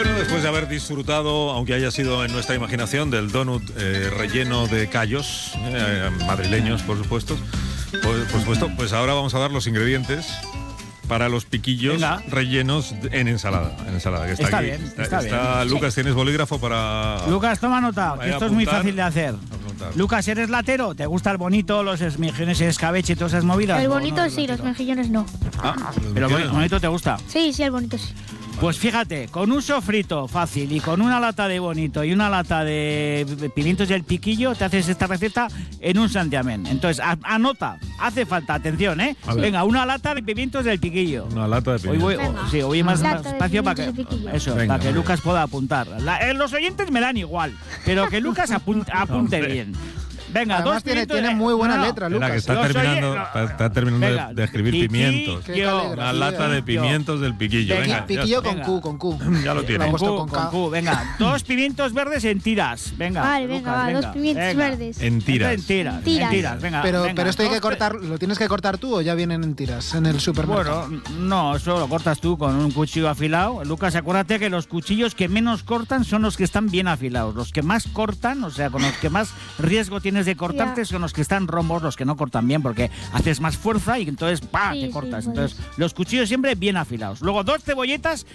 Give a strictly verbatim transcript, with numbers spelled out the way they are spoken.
Bueno, después de haber disfrutado, aunque haya sido en nuestra imaginación, del donut eh, relleno de callos, eh, madrileños, por supuesto, pues, por supuesto, pues ahora vamos a dar los ingredientes para los piquillos Venga. rellenos en ensalada. En ensalada que está, Está aquí. bien, está, está está bien. Lucas, ¿tienes bolígrafo para...? Lucas, toma nota, que Vaya esto a es muy apuntar. fácil de hacer. Apuntar. Lucas, ¿eres latero? ¿Te gusta el bonito, los esmejiones y escabeche y todas esas movidas? El No, bonito no eres sí, los latero. mejillones no. Ah, Pero ¿qué? el bonito te gusta. Sí, sí, el bonito sí. Pues fíjate, con un sofrito fácil y con una lata de bonito y una lata de pimientos del piquillo, te haces esta receta en un santiamén. Entonces, a- anota, hace falta, atención, ¿eh? A ver. Venga, una lata de pimientos del piquillo. Una lata de Hoy voy, pimientos. Venga. sí, hoy hay más Lata de espacio para que, pimientos de piquillo. eso, Venga, para que muy Lucas bien. pueda apuntar. La- eh, los oyentes me dan igual, pero que Lucas apun- apunte Hombre. bien. Venga, Además dos tiene, pimientos tiene de- muy buena no, no. letra, Espera, que Lucas. está Los terminando, oye- está, está terminando de- Venga, de, escribir piquillo. pimientos. Qué Yo. caligrafía. Una lata de pimientos del piquillo. Venga, Venga, Piquillo con Venga. Q, con Q. ya, ya lo tiene. Lo he Con puesto Q, con con K. Q, venga, dos pimientos verdes en tiras. Venga, Vale, Lucas, venga, va, venga, dos pimientos venga. verdes. En tiras. En tiras, En tiras. en tiras, venga. Pero, venga, pero esto hay que dos- cortar, ¿lo tienes que cortar tú o ya vienen en tiras en el supermercado? Bueno, no, eso lo cortas tú con un cuchillo afilado. Lucas, acuérdate que los cuchillos que menos cortan son los que están bien afilados. Los que más cortan, o sea, con los que más riesgo tienes de cortarte, Ya. son los que están rombos, los que no cortan bien, porque haces más fuerza y entonces ¡pah! Sí, te sí, cortas. pues. Entonces, los cuchillos siempre bien afilados. Luego, dos cebolletas